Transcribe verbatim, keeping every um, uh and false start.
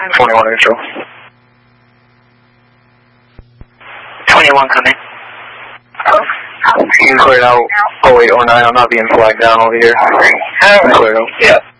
twenty-one neutral. twenty-one coming. You can clear out oh eight oh nine. I'm not being flagged down over here. Alright. Clear out. Yeah.